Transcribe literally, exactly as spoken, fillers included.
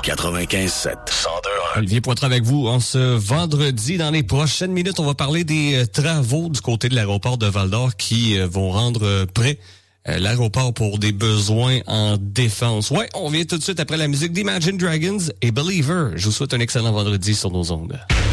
quatre-vingt-quinze sept, cent deux. Olivier Poitras avec vous en ce vendredi. Dans les prochaines minutes, on va parler des euh, travaux du côté de l'aéroport de Val-d'Or qui euh, vont rendre euh, prêt euh, l'aéroport pour des besoins en défense. Ouais, on vient tout de suite après la musique d'Imagine Dragons et Believer. Je vous souhaite un excellent vendredi sur nos ondes.